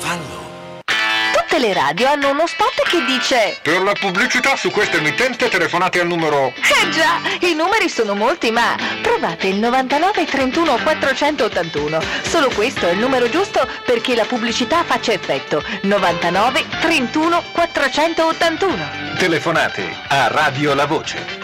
Fallo. Tutte le radio hanno uno spot che dice: per la pubblicità su questa emittente telefonate al numero... già, i numeri sono molti, ma provate il 99 31 481. Solo questo è il numero giusto perché la pubblicità faccia effetto. 99 31 481. Telefonate a Radio La Voce.